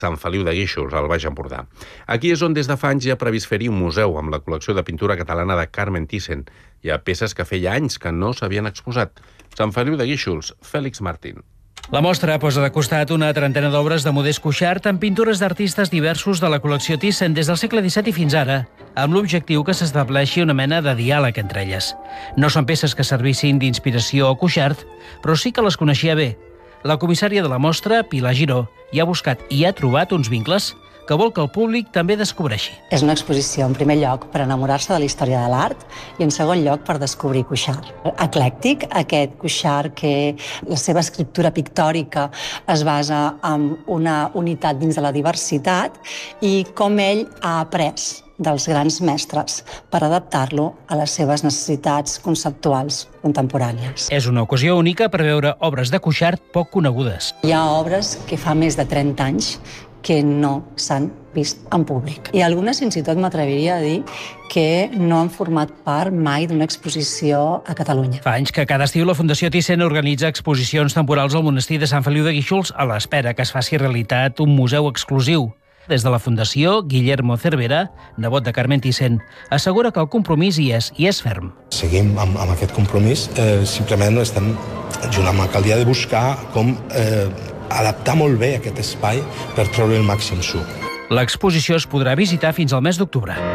Sant Feliu de Guíxols, al Baix Empordà. Aquí és on des de fa anys hi ha previst fer-hi un museu amb la col·lecció de pintura catalana de Carmen Thyssen. Hi ha peces que feia anys que no s'havien exposat. Sant Feliu de Guíxols, Fèlix Martín. La mostra posa de costat una trentena d'obres de Modest Cuixart amb pintures d'artistes diversos de la col·lecció Thyssen des del segle XVII i fins ara, amb l'objectiu que s'estableixi una mena de diàleg entre elles. No són peces que servissin d'inspiració a Cuixart, però sí que les coneixia bé. La comissària de la mostra, Pilar Giró, hi ha buscat i ha trobat uns vincles que vol que el públic també descobreixi. És una exposició, en primer lloc, per enamorar-se de la història de l'art i, en segon lloc, per descobrir Cuixart. Eclèctic, aquest Cuixart que la seva escriptura pictòrica es basa en una unitat dins de la diversitat i com ell ha après dels grans mestres per adaptar-lo a les seves necessitats conceptuals contemporànies. És una ocasió única per veure obres de Cuixart poc conegudes. Hi ha obres que fa més de 30 anys que no s'han vist en públic. I algunes, fins i tot, m'atreviria a dir que no han format part mai d'una exposició a Catalunya. Fa anys que cada estiu la Fundació Thyssen organitza exposicions temporals al monestir de Sant Feliu de Guíxols a l'espera que es faci realitat un museu exclusiu. Des de la Fundació, Guillermo Cervera, nebot de Carmen Thyssen, assegura que el compromís hi és ferm. Seguim amb aquest compromís, simplement estem junt amb l'alcaldia de buscar com adaptar molt bé aquest espai per treure el màxim suc. L'exposició es podrà visitar fins al mes d'octubre.